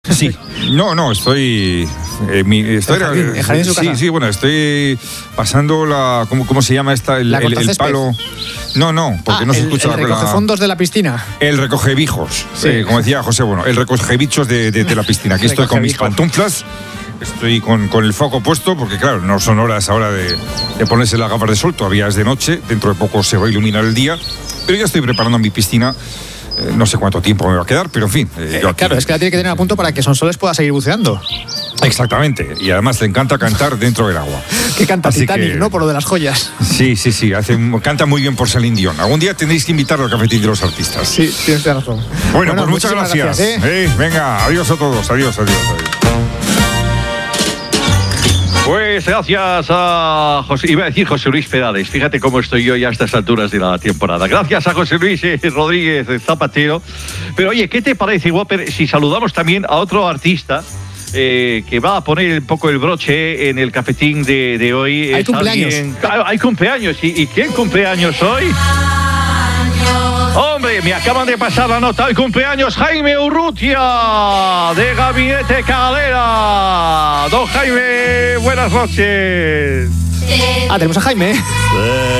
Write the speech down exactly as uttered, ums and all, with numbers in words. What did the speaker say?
Sí, no, no, estoy... Eh, mi, estoy el jardín, el jardín de su sí, casa. sí, bueno, estoy pasando la... ¿Cómo, cómo se llama esta? El, ¿La el, el palo... No, no, porque ah, no se el, escucha el la... recogefondos de la piscina. El recogevijos, Sí. eh, como decía José, bueno, el recogebichos de, de, de la piscina. Aquí estoy con mis pantuflas, estoy con, con el foco puesto, porque claro, no son horas ahora de, de ponerse las gafas de sol, todavía es de noche, dentro de poco se va a iluminar el día, pero ya estoy preparando mi piscina. Eh, no sé cuánto tiempo me va a quedar, pero en fin. Eh, Eh, yo aquí- claro, es que la tiene que tener a punto para que Sonsoles pueda seguir buceando. Exactamente, y además le encanta cantar dentro del agua. Que canta Así Titanic, que- ¿no? Por lo de las joyas. Sí, sí, sí, hace, canta muy bien por Celine Dion. Algún día tendréis que invitarlo al cafetín de los artistas. Sí, tienes razón. Bueno, pues muchas muchísimas gracias. ¿eh? Eh, venga, adiós a todos, adiós, adiós, adiós. Pues gracias a José, iba a decir José Luis Pedales, fíjate cómo estoy yo ya a estas alturas de la temporada. Gracias a José Luis eh, Rodríguez Zapatero. Pero oye, ¿qué te parece, Whopper, si saludamos también a otro artista eh, que va a poner un poco el broche en el cafetín de, de hoy? Hay Es cumpleaños. alguien- Ah, hay cumpleaños. ¿Y, ¿Y quién cumpleaños hoy? Hombre, me acaban de pasar la nota. El cumpleaños Jaime Urrutia, de Gabinete Calera. Don Jaime, buenas noches. Ah, tenemos a Jaime.